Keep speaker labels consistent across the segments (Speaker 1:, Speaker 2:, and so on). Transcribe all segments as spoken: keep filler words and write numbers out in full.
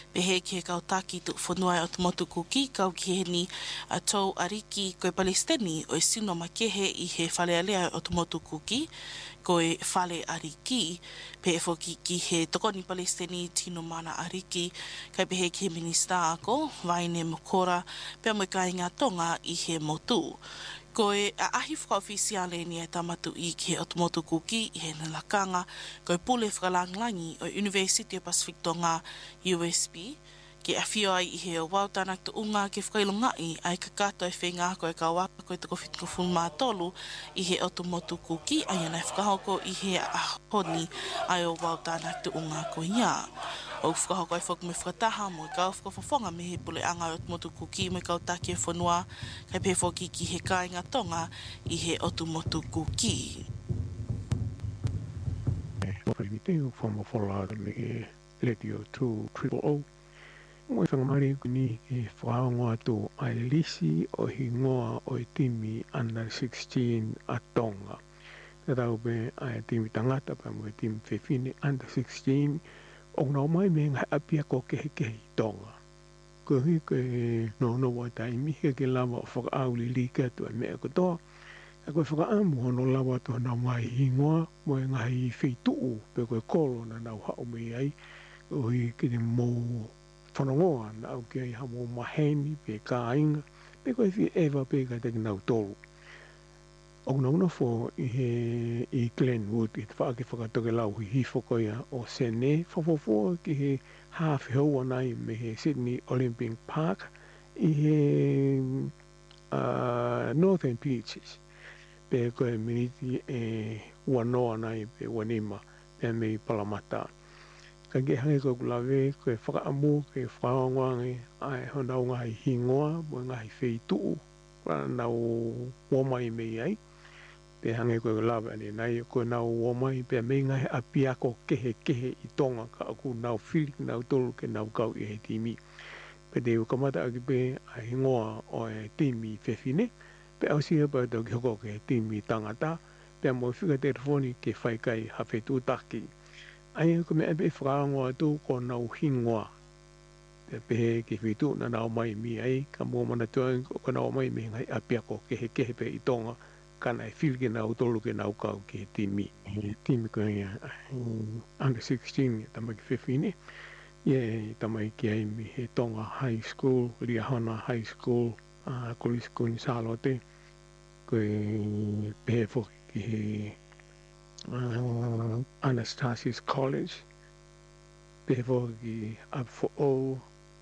Speaker 1: Pehe ke kau taki tu whanua o te motu kuki, kau ki he ni a tau ariki koe Palestini o e sino makehe i he whale alea o te motu kuki, koe whale ariki, pehe whoki ki he tokoni Palestini tino mana ariki, kai pehe ki he minista ako, Vaine Mokora, pea mo ka inga tonga i he motu. Koe a ahi whakaofisiale ni e tamatu i ke o te motu kuki i he nalakanga, koe pule whakalanglangi o University of Pacific Tonga U S P, ke a whio ai i he o wautanak tu unga ke whakailungai ai ka kato e whenga koe ka waka koe te kowhit ko fulma tolu i he o te motu kuki ai anai whakahoko i he a honi ai o wautanak tu unga ko ia. O whakahoko ai whak me whakataha mo i kau whakawhawhonga me he pule anga o te motu kuki mo i kau take e whanua kai pe whoki ki he kāinga tonga i he o te motu kuki.
Speaker 2: Whakawhiti o whamawhala me Radio two triple O. Moi whangamari kuni e whaongoa tō ai lisi o hi ngoa o i timi under sixteen a Tonga. Te tau pe ai timi tangata pa mo i timi whewhine under sixteen o nao mai me ngai apia ko kehe kehe Tonga. Ko hi ke no no wa taimi he ke lava o whakaauli li ke atu e mea kotoa. A koe whakaamu hono lawa tō nao mai hi ngoa mo e ngai wheituu pe koe kolo na nau hao mei ai o hi ke te mō whanongoa na au ki ai hamo maheni pe ka inga pe koe whi ewa pe ka teki nau tolu. O nauna fo i he i Glenwood i te whaake whakatoke lau hi hifo koia o Sene whawhawhua ki he hawhi haua nei me he Sydney Olympic Park i he uh, Northern Beaches pe koe miniti e wanoa nei pe wanima pe me Palamata. Ka ke hange koe kulawe, koe whakaamu, koe whaongoange, ai honau ngahi hingoa, mo ngahi wheituu, rana nau womai mei ai. Pe hange koe kulawe ane nai, koe nau womai, pe mei ngahi apiako kehe kehe i Tonga, ka aku nau whiri, nau tolu ke nau kau i he timi. Pe te ukamata aki pe a hingoa o e timi whewhine, pe au siha pa tau ki hoko ke timi tangata, pe mo whika telefoni ke whaikai hawhetu taki. Ai ko me e whakaangoa tū ko nau hingoa. Te pehe ke whitu na nau mai mi ai, ka mua mana tua ko nau mai mi ngai apia ko kehe kehe pe i Tonga, kana e whil ke nau tolu ke nau kau ke timi. Timi ko ia under sixteen, tamai ki whewhine. Ie tamai ki ai mi he Tonga High School, Riahana High School, uh, Kulis Kuni Salote, ko e pehe whoki ki he Uh, Anastasia's College, peho ki Apfo'o,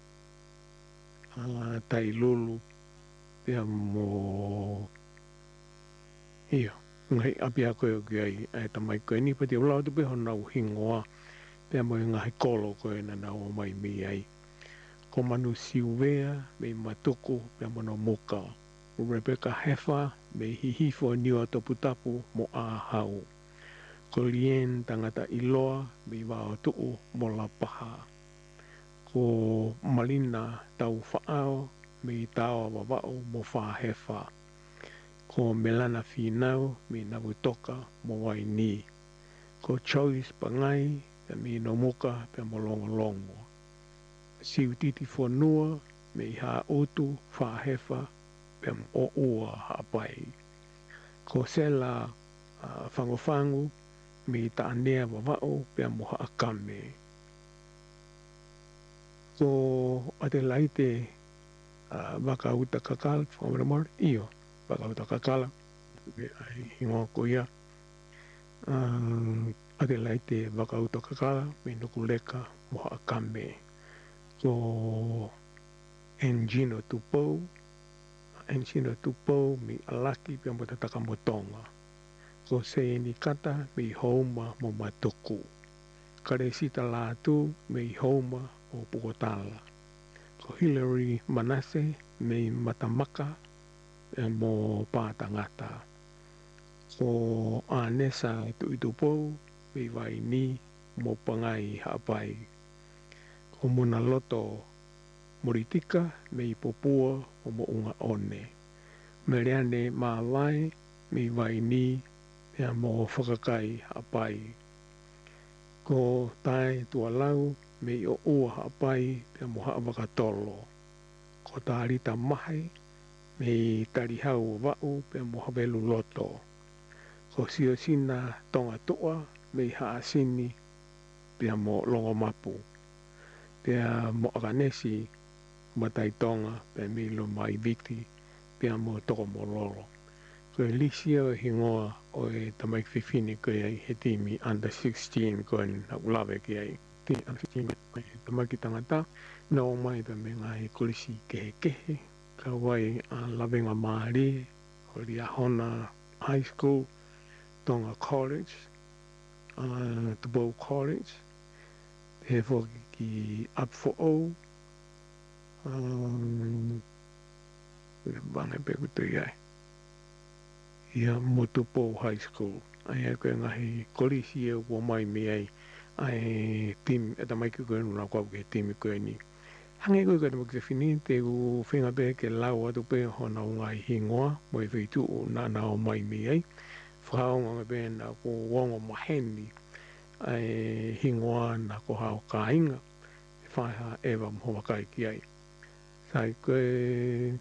Speaker 2: uh, Tailulu, pea mo ia, ngai apia koe o ki ai, ai tamai koe ni pati o lau tu peho nau hingoa, pea mo ngai kolo koe na nau mai mi ai. Ko manu siuwea, me matuku, pea mo no moka. Rebecca Heffa, me hihifo niwa toputapu mo a hau. Ko lien tangata iloa me wao tuu mo la paha. Ko malina tau whaao me tau wawao mo whahefa. Ko melana whinau me nabutoka mo wai ni. Ko choice pangai me no muka pe mo longo longo. Siu titi whanua me ha otu whahefa pe mo ua hapai. Ko sela uh, whangofangu me taanea wawao pia moha akame. Ko ate laite uh, waka uta kakala, whakamuramor, iyo, waka uta kakala, hingoa ko ia. Uh, ate laite waka uta kakala, me nukuleka moha akame. Ko Engino tupou, Engino tupou, me alaki pia mo tataka motonga. Ko se ni kata me homa mo matoku. Kare sita latu me homa o Pukotala. Ko Hillary Manase me matamaka e mo Patangata. Ko Anesa tu itupo me vai ni mo pangai hapai. Ko Muna Loto Moritika me popua o mo unga one. Meleane mawai me vai ni pea mo whakakai hapai. Ko tae tua lau me i o ua haapai pia mo haa wakatolo. Ko tā rita mahi me i tari hau wau pia mo hawelu loto. Ko sio sina tonga toa me i haa sini pia mo longo mapu. Pia mo akanesi matai tonga pia me lo mai viti pia mo toko mo lolo. Ko e lisia o hingoa o e tamaik whiwhini ko e he timi under sixteen ko e na ulawe ki ai. Ti under sixteen ko e tamaki tangata na o mai pia me ngā he kulisi kehe kehe. Ka wai a lawenga maari o ria hona high school, Tonga College, uh, Tabo College, he whoki ki up for o, um, bane peku tui ai. Ia Motupo High School, ai e koe ngahi kolisi e ua mai me ai, ai tim, e tamai ki koe nuna kua ke timi koe ni. Hange koe koe tamaki te whini, te u whenga pe ke lau atu pe hona o ngai hingoa, mo e whitu o nā nao mai me ai. Whakaonga me pe na ko wongo maheni, ai hingoa na ko hao ka inga, e whaiha ewa mhoa kai ki ai. Sai koe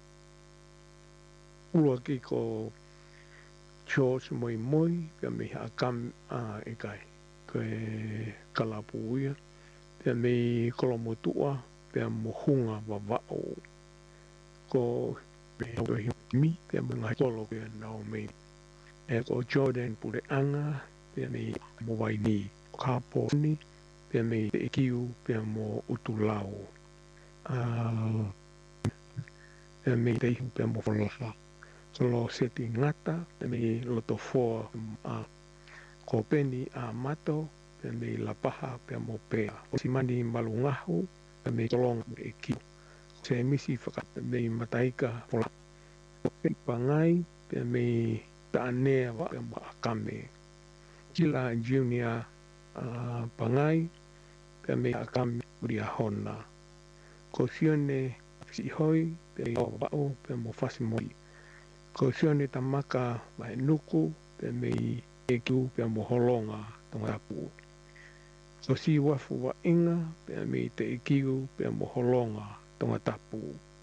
Speaker 2: ulua ki ko George moi moi, pia me ha kam a e kai, koe kalapu uia, pia me kolomotua, pia mo hunga wa wao, ko me hau mi, pia mo ngai kolo pia nao me. E ko Jordan pure anga, pia me mo wai ni, kapo ni, pia me te ikiu, pia mo utulau. Uh, pia me te ihu, pia mo whalaha. Solo seti ngata, pia me loto foa, uh, ko peni a mato, pia me la paha, pia mo pea. O si mani malungahu, pia me tolonga me ikiu. Se misi whaka, pia me mataika, whalaha. Pia pangai, pia me taanea wa pia mo akame. Kila junior uh, pangai, pia me akame ria hona. Ko sione si hoi, pia me wao, pia mo fasimoi. Ko sione tamaka mai nuku, pia me ekiu, pia mo holonga, tonga apu. Ko si wafu wa inga, pia me te ekiu, pia mo holonga, tonga tapu.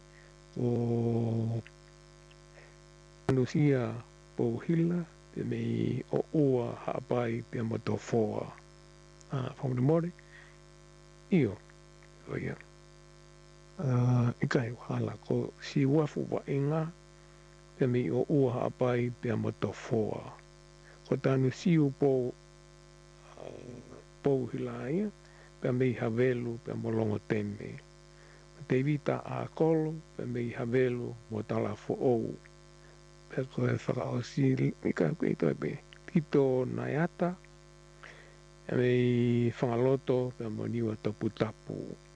Speaker 2: Ko anusia po hila, pia me o ua haapai, pia mo to foa. Ah, whamu mori, iyo, o ia. Uh, ikai wahala, ko si wafu wa inga, pia me o ua haapai, pia mo to foa. Ko tanu siu po uh, po hila ia, pia me havelu, pia mo longo teme. Te vita a kolo, pia me havelu, mo tala fo ou. Pia koe whakaosi, ika koe ito e pe, tito naiata, e mei whangaloto, pia mo niwa topu tapu.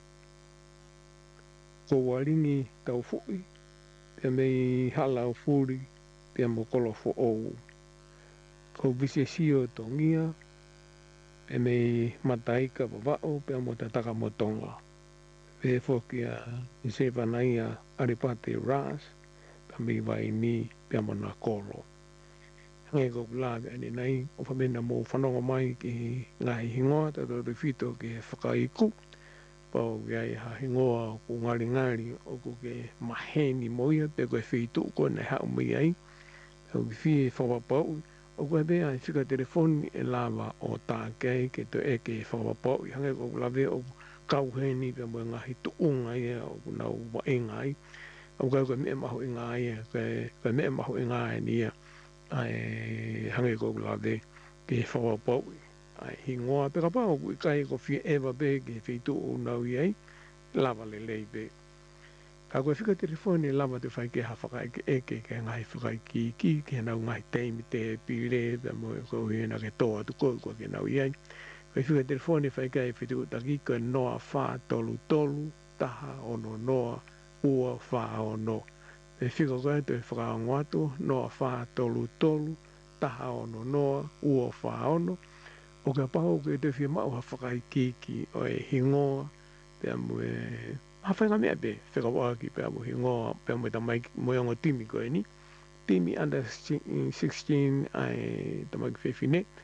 Speaker 2: Ko waringi tau fui, pia mei hala o furi, pia mo kolofo ou. Ko vise sio tongia, e mei mataika wawao, pia mo tataka motonga. Pia fokia, i se wanaia aripate ras, pia mei vai ni, pia mo na kolo. Hange ko kulawe ane nei, o whamena mo whanonga mai ki ngai hingoa, tato rifito ki whakaiku, pao gai ha hingoa ko ngari ngari, o ko ke maheni moia, pe koe whitu ko nei hau mai ai, o ki whie whawapau, o koe bea i whika telefoni e lawa o tā kei ke to e ke whawapau, hange ko kulawe o kauheni, pe mo ngahi tuunga ia, o kunau wa ingai, o koe koe mea maho ingai ia, koe mea maho ingai ia, ai hange ko kulawe ke whawapau, ai hingoa pe kapa o kui kai ko whia ewa pe ke whitu o nau iei, lawa le lei pe. Ka koe whika telefoni lawa te whai ke hawhakai ke eke ke ngai whakai ki ki ke nau ngai teimi te pire, pe mo ko hiena ke toa tu koe koe ke nau iei. Koe whika telefoni whai kai whitu taki koe noa wha tolu tolu, taha ono noa, ua wha ono. Pe whika koe te whakaongo atu, noa wha tolu tolu, taha ono noa, ua wha ono. O ka pao ke te whia mau hawhakai kiki o e hingoa, pia mo e hawhainga mea pe, whika waki pia mo hingoa, pia mo e tamai moiongo timi koe ni, timi under sixteen ai tamai ki whiwhine,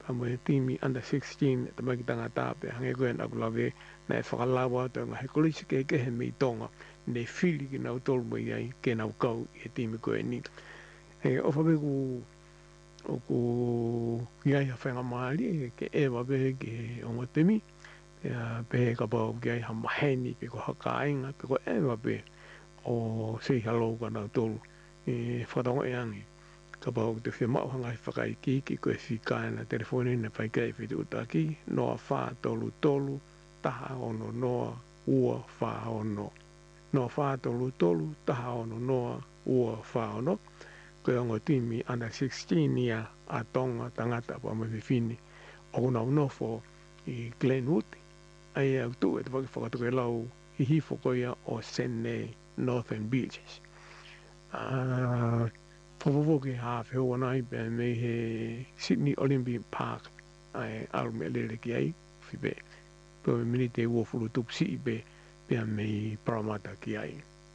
Speaker 2: pa mo timi under sixteen te mai tangata pe hange koe na kulawe na e whakalawa te ngā he kolisi ke ke he mei tonga ne whili ki nau tolu mai ai ke nau kau i he timi koe ni. E o whawe ku o ku iai a whenga maari ke e wawe ke o ngotemi pe ka pau ki ai ha maheni pe ko hakainga pe ko e wawe o sei halo ka nau tolu e whatonga e angi. Ka pau te whi mau hanga i whakai ki ki koe whikai na telefoni na whai kei whiti utaki noa wha tolu tolu taha ono noa ua wha ono. Noa wha tolu tolu taha ono noa ua wha ono. Koe ongo timi under sixteen ia a tonga tangata pa me whiwhini. O kuna unofo i Glenwood. Ai au tu e te whaki whakatuke lau i hifo koia o Sydney Northern Beaches. Uh, Whawawake ha whio anai pe me he Sydney Olympic Park ai alu me lele ki ai whipe. Pe me mini te ua furu tupu si pe pe me Parramatta ki ai.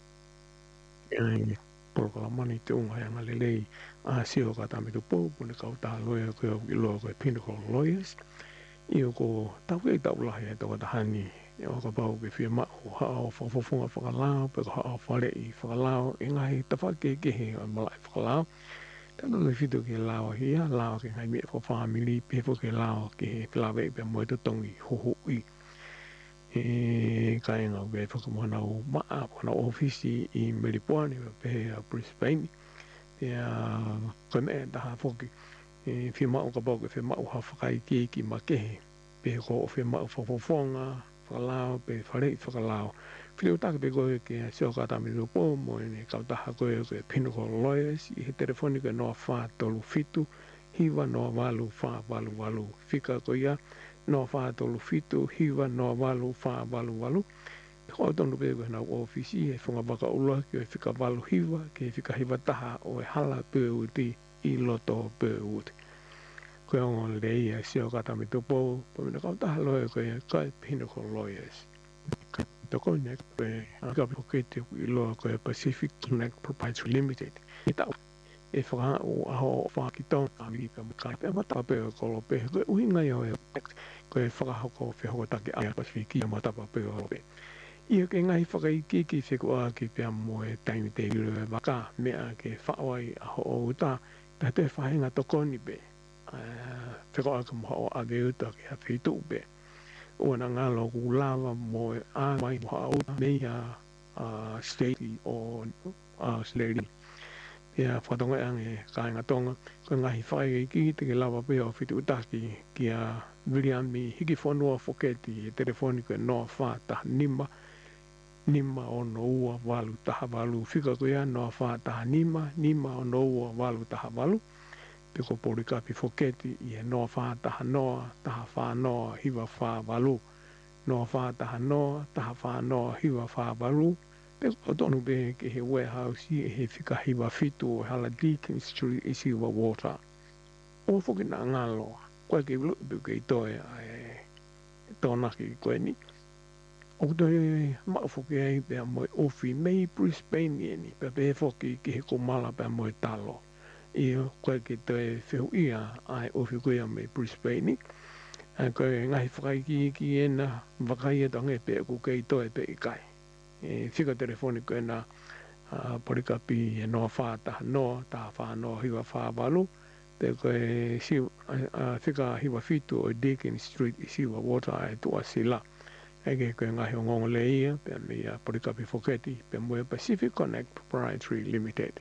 Speaker 2: Ai porokala mani te unga hanga lelei a sio ka tame tu pou pune kau taha loia koe au iloa koe Pinnacle Lawyers. Io ko tau kei tau lahi e toka tahani e o ka pau ke whia mao hao whakafofonga whakalao pe ka hao whare i whakalao e ngai tawhake ke he o malai whakalao. Tano le whito ke lao hia, lao ke ngai mea whawhamili pefo ke lao ke he pilawe pe moe to tongi hoho i. E kai ngau ke whakamohana o maa wana ofisi i Melipuani pe a Brisbane. E a koe mea taha whoki. E whia mao ka pau ke whia mao ha whakai ki ki ma kehe. Pe ko o whia mao whafofonga, whakalao, pe wharei whakalao. Whio take pe koe ke seo ka tami rupo mo ene kautaha koe koe Pinnacle Lawyers i he telefoni koe noa wha tolu fitu, hiwa noa walu wha walu walu. Whika koe ia, noa wha tolu fitu, hiwa noa walu wha walu walu. Ko tonu pe koe nau ofisi e whunga waka uloa ki e whika walu hiwa, ke whika hiwa taha o e hala pe uti i loto pe uti. Koe ongo lei e seo ka tami tupo, po mina kautaha loe koe koe Pinnacle Lawyers. Toko nek koe ka pokete i loa koe Pacific Connect Proprietary Limited. E tau e whaka o aho whaki tau kami ka mukai. Pe matapa pe o kolo pe koe uhinga i o e koe whakahoko whehoko take a Pacific i a matapa pe o pe. Ia ke ngai whakaiki ki whekua ki pia moe taimi te iru e waka mea ke whaawai aho o uta. Ta te whahenga tokoni pe. Whekua ka moha o ave uta ki a whitu pe. Ua ngā loku lava moe a mai moha o mea uh, state o uh, state. Ia whatonga ange kāinga tonga. Ko ngahi whaikaiki te ke lava pe o whitu utaki ki a William mi hiki whanua whoketi e telefoni koe noa wha taha nima. Nima o no ua walu taha walu. Whika koea noa wha taha nima. Nima o no ua walu taha walu. Peko porikapi whoketi i e noa wha taha noa. Taha wha noa hiwa wha walu. Noa wha taha noa. Taha wha noa hiwa wha walu. Peko tonu pe ke he warehouse i e he whika hiwa fitu o hala Deakin Street i siwa water. O whoki na ngaloa. Koe ke wilu pe ke itoe e tōnaki koe ni. O toi mau whoki ai pia moe ofi mei Brisbane ni. Pia pe whoki ki he komala pia moe talo. Iyo koe ke toi whihu ia ai ofi koe a mei Brisbane ni. Koe ngai whakaiki ki ena wakai e tonge pia ku ke itoe pe i kai. E whika telefoni koe na porikapi e noa wha taha noa. Taha wha noa hiwa wha walu. Te koe si whika hiwa fitu o Deakin Street i siwa water e tua sila. Ege koe ngahi o ngongo le ia, pia mea porikapi whoketi, pia moe Pacific Connect Proprietary Limited.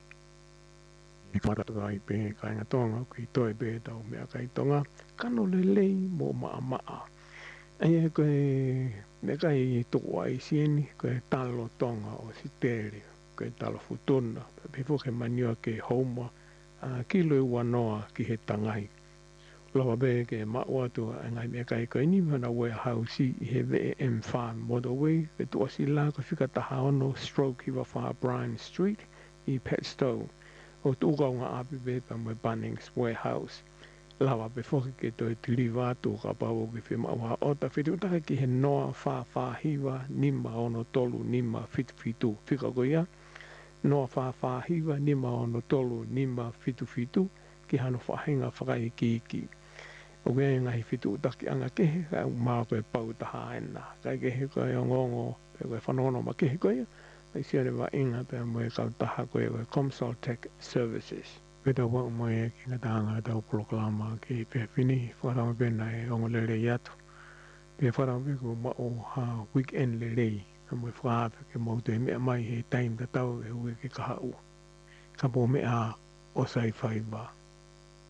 Speaker 2: E kamatatu ai pe kainga tonga, ki toi pe tau mea kai tonga, kano le lei mo maa maa. Ai koe mea kai tuku ai sieni, koe talo tonga o siteri, koe talo futuna, pe whoke manioa ke hauma, kilo i wanoa ki he tangai. Loa be ke maua tu ngai me kai koe ni mana warehouse i he V M Farm Motorway e tu asila ko fika taha ono stroke hiwa wha Bryan Street i Petstow. O tu ka unga api be pa mo Bunnings Warehouse. Lawa be whoki ke toi tiri wātu ka pao ki whima wa o ta whitu utaka ki he noa wha wha hiwa nima ono tolu nima fitu fitu. Whika ko ia noa wha wha hiwa nima ono tolu nima fitu fitu ki hano whahenga whakai ki ki. O ke ngai fitu taki anga kehe, ka maa koe pau taha ena. Kai kehe koe o ngongo, pe koe whanono ma kehe koe, kai sia le wa inga pe moe kau taha koe koe Comsoltech Services. Koe tau wau moe ki ngā tāanga tau proklama ki pe whini, wharama pēnā e ongo le rei atu. Pe wharama pe ko ma o ha weekend le rei, ka moe whaape ke mau te mea mai he time ta tau e ue ke kaha u. Ka po mea o sai whai ba.